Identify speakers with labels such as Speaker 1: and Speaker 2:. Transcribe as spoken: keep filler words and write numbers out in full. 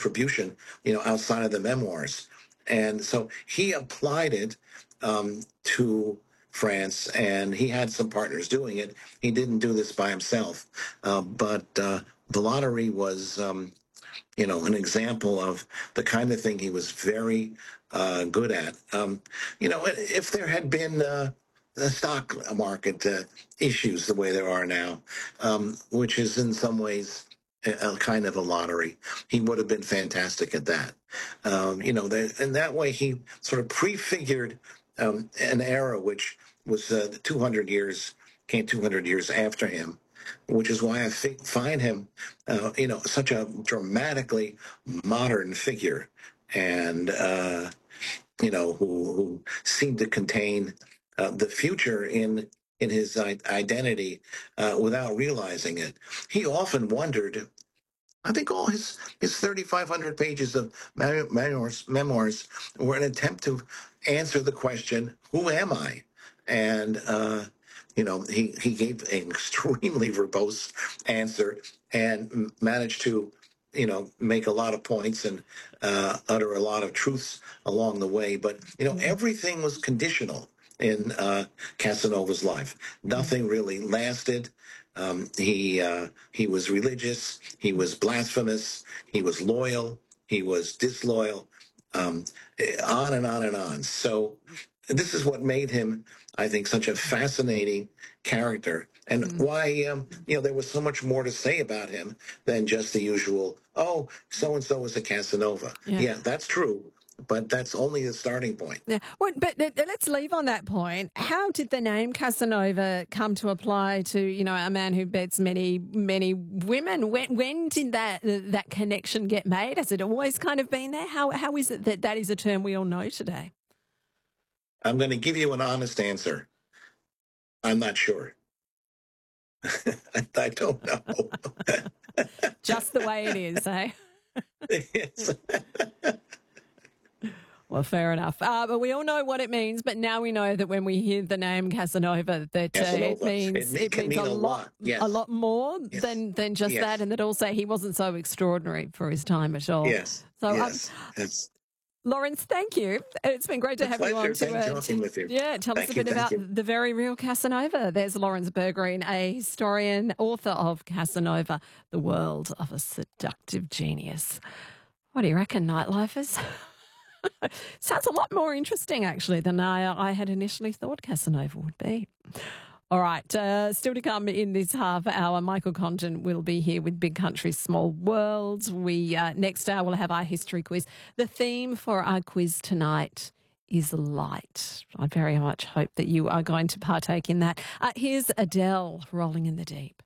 Speaker 1: distribution, you know, outside of the memoirs. And so he applied it um, to France, and he had some partners doing it. He didn't do this by himself, uh, but uh, the lottery was, um, you know, an example of the kind of thing he was very uh, good at. Um, you know, if there had been uh, the stock market uh, issues the way there are now, um, which is in some ways a, a kind of a lottery, he would have been fantastic at that. Um, you know, the, in that way, he sort of prefigured um, an era which was uh, two hundred years, came two hundred years after him, which is why I fi- find him, uh, you know, such a dramatically modern figure, and uh, you know, who who seemed to contain uh, the future in in his I- identity uh, without realizing it. He often wondered. I think all his his thirty-five hundred pages of memoirs, memoirs were an attempt to answer the question, "Who am I?" And uh, you know, he he gave an extremely verbose answer and managed to, you know, make a lot of points and uh, utter a lot of truths along the way. But you know, everything was conditional in uh, Casanova's life. Nothing really lasted. Um, he uh, he was religious. He was blasphemous. He was loyal. He was disloyal. Um, on and on and on. So this is what made him, I think, such a fascinating character, and mm. why um, you know, there was so much more to say about him than just the usual. Oh, so and so was a Casanova. Yeah. yeah, that's true. But that's only the starting point.
Speaker 2: Yeah. Well, but let's leave on that point. How did the name Casanova come to apply to, you know, a man who bets many, many women? When, when did that that connection get made? Has it always kind of been there? How How is it that that is a term we all know today?
Speaker 1: I'm going to give you an honest answer. I'm not sure. I, I don't know.
Speaker 2: Just the way it is, eh?
Speaker 1: Yes.
Speaker 2: Well, fair enough. Uh, but we all know what it means. But now we know that when we hear the name Casanova, that
Speaker 1: Casanova.
Speaker 2: Uh, it means
Speaker 1: it,
Speaker 2: it,
Speaker 1: can
Speaker 2: means
Speaker 1: mean
Speaker 2: a,
Speaker 1: a
Speaker 2: lot,
Speaker 1: lot. Yes.
Speaker 2: a lot more
Speaker 1: yes.
Speaker 2: than than just
Speaker 1: yes.
Speaker 2: that, and that also he wasn't so extraordinary for his time at all.
Speaker 1: Yes.
Speaker 2: So,
Speaker 1: yes.
Speaker 2: Um,
Speaker 1: yes.
Speaker 2: Lawrence, thank you. It's been great to
Speaker 1: a
Speaker 2: have
Speaker 1: pleasure.
Speaker 2: you on. To,
Speaker 1: Thanks
Speaker 2: uh,
Speaker 1: talking with you.
Speaker 2: Yeah, tell
Speaker 1: thank
Speaker 2: us a
Speaker 1: you,
Speaker 2: bit about
Speaker 1: you.
Speaker 2: the very real Casanova. There's Lawrence Bergreen, a historian, author of Casanova, The World of a Seductive Genius. What do you reckon, nightlifers? Sounds a lot more interesting, actually, than I, I had initially thought Casanova would be. All right, uh, still to come in this half hour, Michael Condon will be here with Big Country, Small Worlds. We uh, next hour we'll have our history quiz. The theme for our quiz tonight is light. I very much hope that you are going to partake in that. Uh, here's Adele, Rolling in the Deep.